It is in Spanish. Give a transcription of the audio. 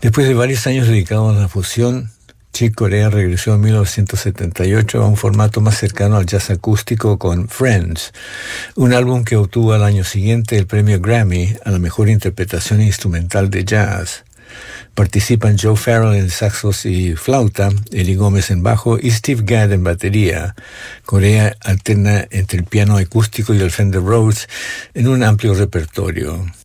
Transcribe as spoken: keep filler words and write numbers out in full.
Después de varios años dedicados a la fusión, Chick Corea regresó en mil novecientos setenta y ocho a un formato más cercano al jazz acústico con Friends, un álbum que obtuvo al año siguiente el premio Grammy a la mejor interpretación instrumental de jazz. Participan Joe Farrell en saxos y flauta, Eddie Gómez en bajo y Steve Gadd en batería. Corea alterna entre el piano acústico y el Fender Rhodes en un amplio repertorio.